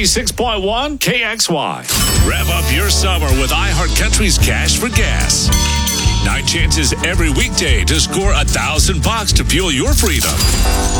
96.1 KXY. Rev up your summer with iHeartCountry's Cash for Gas. 9 chances every weekday to score $1,000 to fuel your freedom.